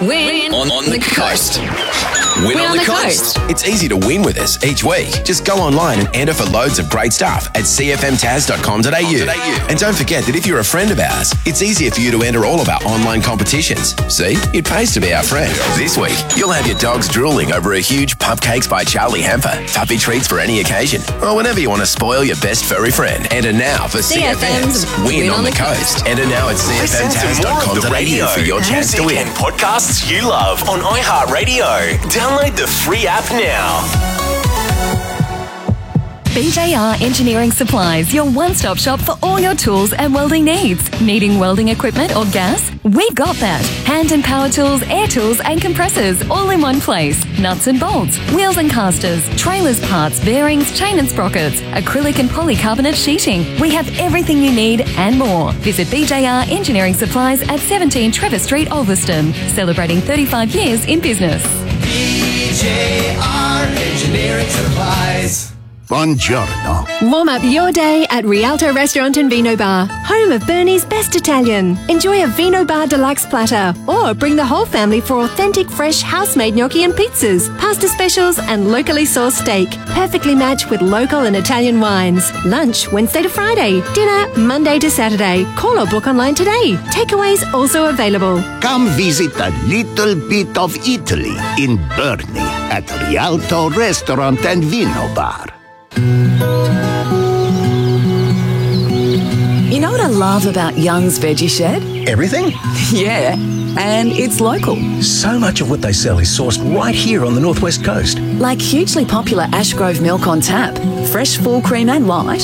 Win on the coast. Win on the coast. It's easy to win with us each week. Just go online and enter for loads of great stuff at cfmtaz.com.au. And don't forget that if you're a friend of ours, it's easier for you to enter all of our online competitions. See, it pays to be our friend. This week, you'll have your dogs drooling over a huge Pupcakes by Charlie Hamper, puppy treats for any occasion, or whenever you want to spoil your best furry friend. Enter now for CFM's Win on the Coast. Enter now at cfmtaz.com.au for your chance to win. Podcasts you love on iHeartRadio. Download the free app now. BJR Engineering Supplies, your one-stop shop for all your tools and welding needs. Needing welding equipment or gas? We've got that. Hand and power tools, air tools and compressors all in one place. Nuts and bolts, wheels and casters, trailers parts, bearings, chain and sprockets, acrylic and polycarbonate sheeting. We have everything you need and more. Visit BJR Engineering Supplies at 17 Trevor Street, Ulverston. Celebrating 35 years in business. BJR Engineering Supplies. Buongiorno. Warm up your day at Rialto Restaurant and Vino Bar, home of Bernie's best Italian. Enjoy a Vino Bar deluxe platter or bring the whole family for authentic fresh house-made gnocchi and pizzas, pasta specials and locally sourced steak, perfectly matched with local and Italian wines. Lunch Wednesday to Friday, dinner Monday to Saturday. Call or book online today. Takeaways also available. Come visit a little bit of Italy in Bernie at Rialto Restaurant and Vino Bar. You know what I love about Young's Veggie Shed? Everything? Yeah, and it's local. So much of what they sell is sourced right here on the northwest coast. Like hugely popular Ashgrove milk on tap, fresh full cream and light.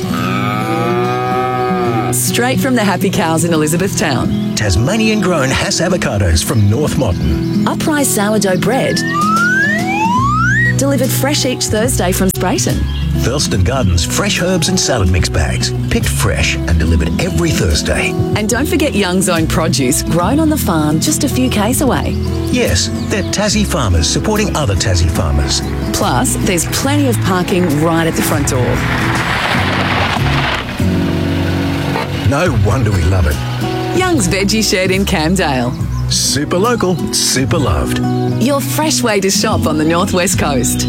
Straight from the happy cows in Elizabethtown. Tasmanian grown Hass avocados from North Motton. Uprise sourdough bread. Delivered fresh each Thursday from Sprayton. Thurston Gardens fresh herbs and salad mix bags, picked fresh and delivered every Thursday. And don't forget Young's own produce, grown on the farm just a few k's away. Yes, they're Tassie farmers supporting other Tassie farmers. Plus, there's plenty of parking right at the front door. No wonder we love it. Young's Veggie Shed in Camdale. Super local, super loved. Your fresh way to shop on the northwest coast.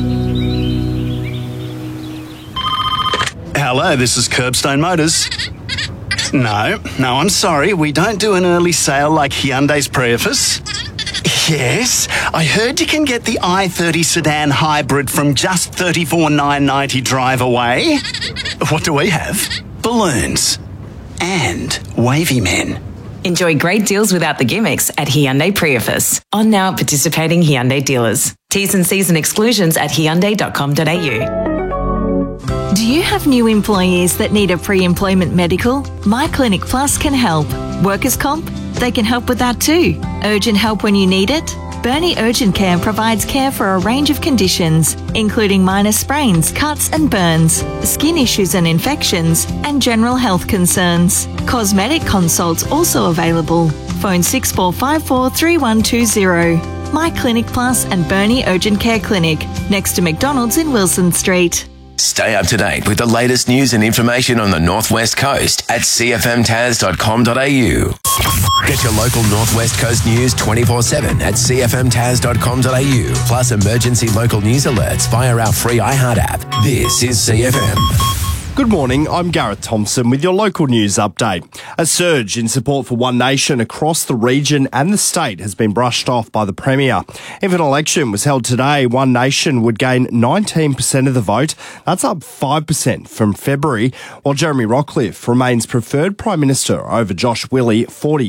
Hello, this is Curbstone Motors. No, I'm sorry. We don't do an early sale like Hyundai's Prius. Yes, I heard you can get the i30 sedan hybrid from just $34,990 drive away. What do we have? Balloons. And wavy men. Enjoy great deals without the gimmicks at Hyundai Prius. On now at participating Hyundai dealers. T's and C's and exclusions at hyundai.com.au. Do you have new employees that need a pre-employment medical? My Clinic Plus can help. Workers' comp? They can help with that too. Urgent help when you need it? Bernie Urgent Care provides care for a range of conditions, including minor sprains, cuts and burns, skin issues and infections, and general health concerns. Cosmetic consults also available. Phone 6454 3120. My Clinic Plus and Bernie Urgent Care Clinic, next to McDonald's in Wilson Street. Stay up to date with the latest news and information on the Northwest Coast at cfmtaz.com.au. Get your local Northwest Coast news 24/7 at cfmtaz.com.au. Plus emergency local news alerts via our free iHeart app. This is CFM. Good morning, I'm Gareth Thompson with your local news update. A surge in support for One Nation across the region and the state has been brushed off by the Premier. If an election was held today, One Nation would gain 19% of the vote. That's up 5% from February, while Jeremy Rockliff remains preferred Prime Minister over Josh Willey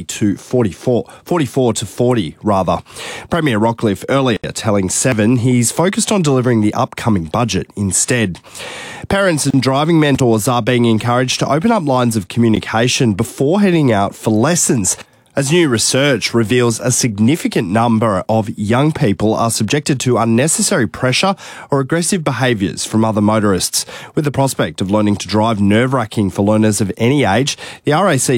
44 to 40 rather. Premier Rockliff earlier telling Seven he's focused on delivering the upcoming budget instead. Parents and driving mentors are being encouraged to open up lines of communication before heading out for lessons, as new research reveals a significant number of young people are subjected to unnecessary pressure or aggressive behaviours from other motorists. With the prospect of learning to drive nerve-wracking for learners of any age, the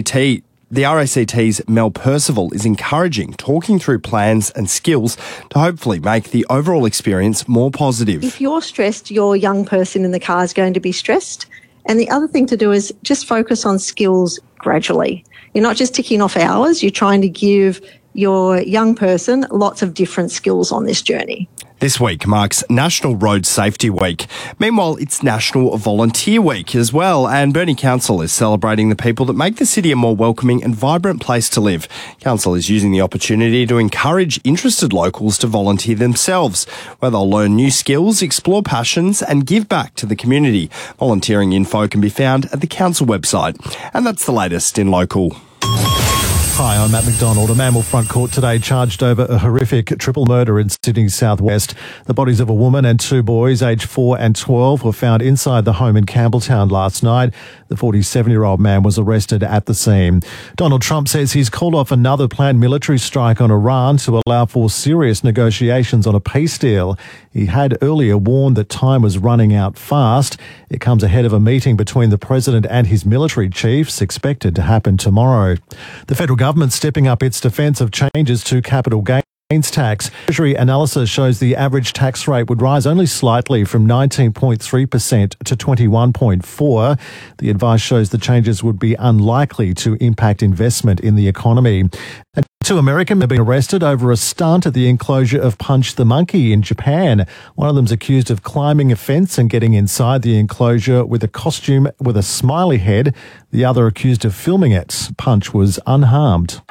RACT's Mel Percival is encouraging talking through plans and skills to hopefully make the overall experience more positive. If you're stressed, your young person in the car is going to be stressed. And the other thing to do is just focus on skills gradually. You're not just ticking off hours, you're trying to give your young person lots of different skills on this journey. This week marks National Road Safety Week. Meanwhile, it's National Volunteer Week as well, and Burnie Council is celebrating the people that make the city a more welcoming and vibrant place to live. Council is using the opportunity to encourage interested locals to volunteer themselves, where they'll learn new skills, explore passions and give back to the community. Volunteering info can be found at the council website. And that's the latest in local. Hi, I'm Matt McDonald. A man will front court today charged over a horrific triple murder in Sydney's southwest. The bodies of a woman and two boys, aged 4 and 12, were found inside the home in Campbelltown last night. The 47-year-old man was arrested at the scene. Donald Trump says he's called off another planned military strike on Iran to allow for serious negotiations on a peace deal. He had earlier warned that time was running out fast. It comes ahead of a meeting between the president and his military chiefs expected to happen tomorrow. The federal government stepping up its defence of changes to capital gains tax. Treasury analysis shows the average tax rate would rise only slightly from 19.3% to 21.4%. The advice shows the changes would be unlikely to impact investment in the economy. And 2 Americans have been arrested over a stunt at the enclosure of Punch the Monkey in Japan. One of them's accused of climbing a fence and getting inside the enclosure with a costume with a smiley head. The other accused of filming it. Punch was unharmed.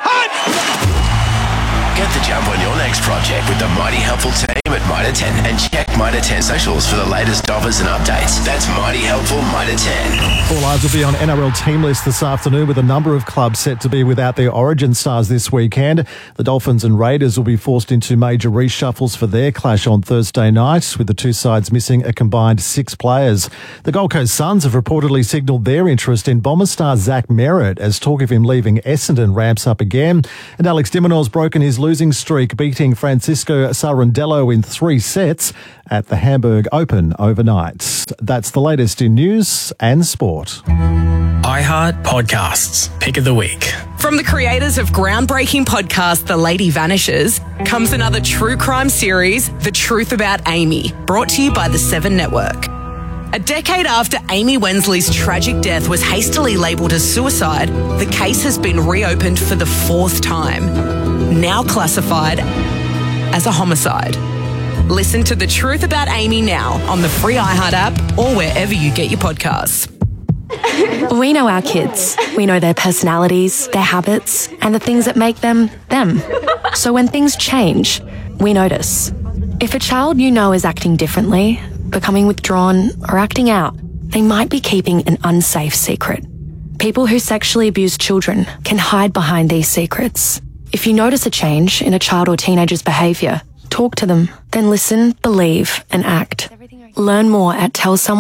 Get the jump on your next project with the Mighty Helpful team at Mitre 10 and check Mitre 10 socials for the latest offers and updates. That's Mighty Helpful Mitre 10. All eyes will be on NRL team list this afternoon, with a number of clubs set to be without their origin stars this weekend. The Dolphins and Raiders will be forced into major reshuffles for their clash on Thursday night, with the two sides missing a combined 6 players. The Gold Coast Suns have reportedly signalled their interest in Bomber star Zach Merritt as talk of him leaving Essendon ramps up again. And Alex de Minaur's broken his losing streak, beating Francisco Sarandello in 3 sets at the Hamburg Open overnight. That's the latest in news and sport. iHeart Podcasts, Pick of the Week. From the creators of groundbreaking podcast The Lady Vanishes comes another true crime series, The Truth About Amy, brought to you by the 7 Network. A decade after Amy Wensley's tragic death was hastily labelled as suicide, the case has been reopened for the 4th time, now classified as a homicide. Listen to The Truth About Amy now on the free iHeart app or wherever you get your podcasts. We know our kids. We know their personalities, their habits, and the things that make them, them. So when things change, we notice. If a child you know is acting differently, becoming withdrawn, or acting out, they might be keeping an unsafe secret. People who sexually abuse children can hide behind these secrets. If you notice a change in a child or teenager's behaviour, talk to them, then listen, believe, and act. Learn more at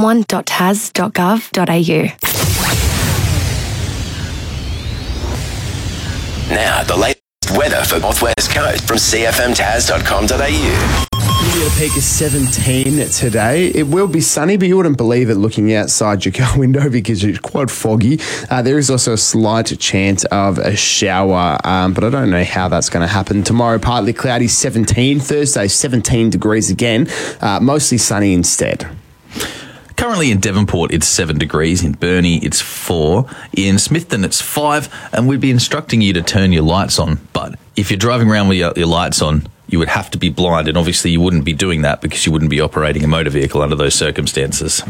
tellsomeone.tas.gov.au. Now, the latest weather for Northwest Coast from cfmtas.com.au. We'll be at a peak of 17 today. It will be sunny, but you wouldn't believe it looking outside your car window because it's quite foggy. There is also a slight chance of a shower, but I don't know how that's going to happen. Tomorrow, partly cloudy, 17. Thursday, 17 degrees again. Mostly sunny instead. Currently in Devonport, it's 7 degrees. In Burnie, it's 4. In Smithton, it's 5. And we'd be instructing you to turn your lights on. But if you're driving around with your lights on, you would have to be blind. And obviously you wouldn't be doing that because you wouldn't be operating a motor vehicle under those circumstances.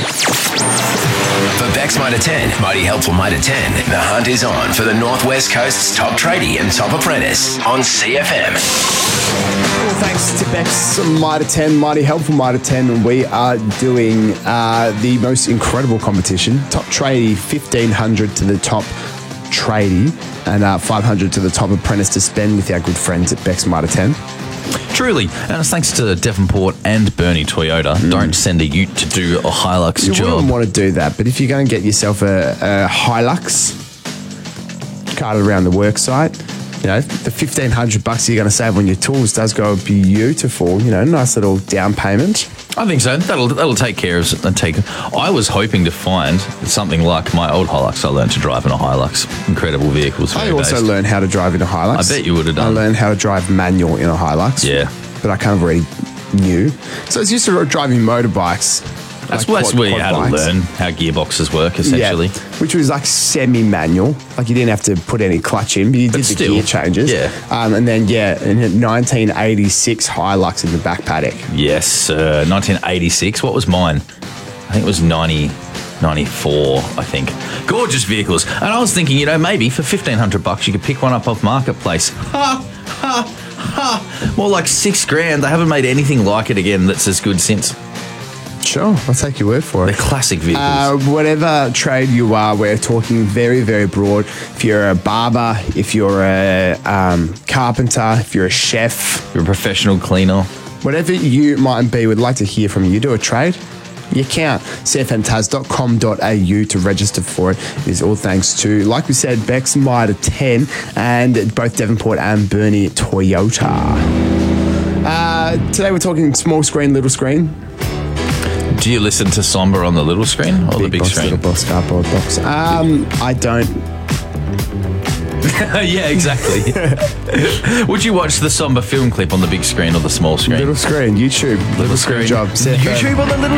For Bex Mitre 10, Mighty Helpful Mitre 10, the hunt is on for the Northwest Coast's top tradie and top apprentice on CFM. Well, thanks to Bex Mitre 10, Mighty Helpful Mitre 10, we are doing the most incredible competition. Top tradie, 1,500 to the top tradie and 500 to the top apprentice to spend with our good friends at Bex Mitre 10. Truly, and it's thanks to Devonport and Burnie Toyota. Don't send a ute to do a Hilux job. You wouldn't want to do that, but if you're going to get yourself a Hilux, carted around the work site, you know, the $1,500 you're going to save on your tools does go beautiful. You know, nice little down payment. I think so. That'll take care of it. I was hoping to find something like my old Hilux. I learned to drive in a Hilux. Incredible vehicles. I also learned how to drive in a Hilux. I bet you would have done. I learned how to drive manual in a Hilux. Yeah. But I kind of already knew. So it's used to driving motorbikes. That's like where you quad had to bikes. learn how gearboxes work, essentially. Yeah, which was like semi-manual. Like you didn't have to put any clutch in, but you did the still, gear changes. yeah. And then, in 1986 Hilux in the back paddock. Yes, 1986. What was mine? I think it was 94, I think. Gorgeous vehicles. And I was thinking, maybe for $1,500 you could pick one up off Marketplace. More like $6,000. They haven't made anything like it again that's as good since. Sure, I'll take your word for it. They're classic vehicles. Whatever trade you are, we're talking very, very broad. If you're a barber, if you're a carpenter, if you're a chef, you're a professional cleaner, whatever you might be, we'd like to hear from you. You do a trade? You can. cfmtaz.com.au to register for it. It is all thanks to, like we said, Bex Mitre 10 and both Devonport and Burnie Toyota. Today we're talking small screen, little screen. Do you listen to Somber on the little screen or the big boss, screen? Little boss, cardboard box. I don't. Yeah, exactly. Would you watch the Somber film clip on the big screen or the small screen? Little screen, YouTube. Little screen job. YouTube on the little